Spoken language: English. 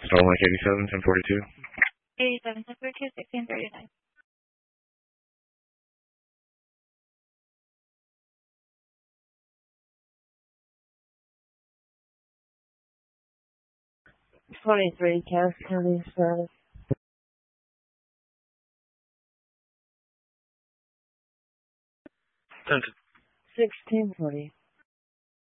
Salt Lake 87, 1042. 87, 1042, 1639. Cass County Service. 1640.